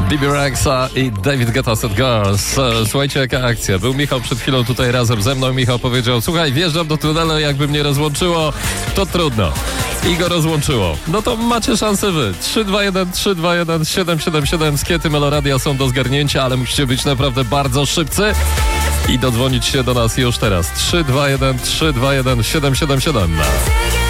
Bibi Rexa i David Guetta Set Girls. Słuchajcie, jaka akcja. Był Michał przed chwilą tutaj razem ze mną. Michał powiedział: słuchaj, wjeżdżam do tunelu, jakby mnie rozłączyło, to trudno. I go rozłączyło. No to macie szansę wy. 321-321-777 skiety Meloradia są do zgarnięcia, ale musicie być naprawdę bardzo szybcy i dodzwonić się do nas już teraz. 321-321-777.